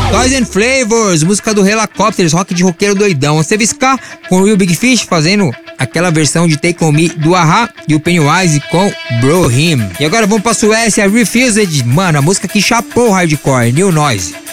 Toys and Flavors, música do Helicopters, rock de roqueiro doidão. Você viu Ska com o Real Big Fish fazendo aquela versão de Take On Me do A-ha e o Pennywise com Bro Him. E agora vamos pra Suécia, Refused, mano, a música que chapou o hardcore, New Noise.